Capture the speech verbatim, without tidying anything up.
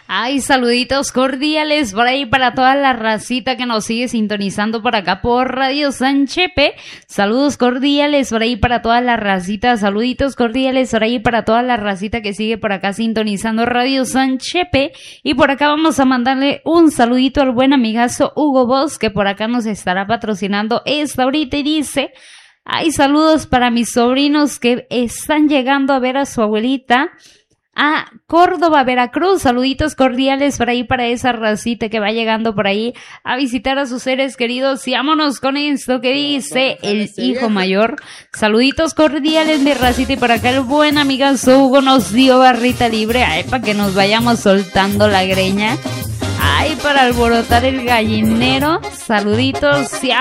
Ay, saluditos cordiales por ahí para toda la racita que nos sigue sintonizando por acá por Radio San Chepe. Saludos cordiales por ahí para toda la racita. Saluditos cordiales por ahí para toda la racita que sigue por acá sintonizando Radio San Chepe. Y por acá vamos a mandarle un saludito al buen amigazo Hugo Boss, que por acá nos estará patrocinando esta ahorita y dice: ay, saludos para mis sobrinos que están llegando a ver a su abuelita a Córdoba, Veracruz. Saluditos cordiales por ahí para esa racita que va llegando por ahí a visitar a sus seres queridos. Y vámonos con esto que dice el hijo mayor. Saluditos cordiales, mi racita. Y por acá el buen amigazo Hugo nos dio barrita libre, ay, para que nos vayamos soltando la greña, ay, para alborotar el gallinero. Saluditos.